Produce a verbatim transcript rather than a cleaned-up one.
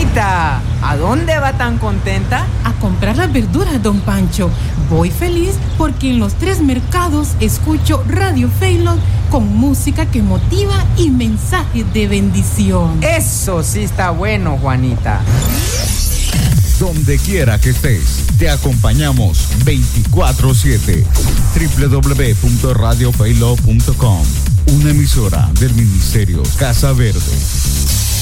Juanita, ¿a dónde va tan contenta? A comprar las verduras, don Pancho. Voy feliz porque en los tres mercados escucho Radio Failo con música que motiva y mensajes de bendición. Eso sí está bueno, Juanita. Donde quiera que estés, te acompañamos veinticuatro siete. doble u doble u doble u punto radio failo punto com, una emisora del Ministerio Casa Verde.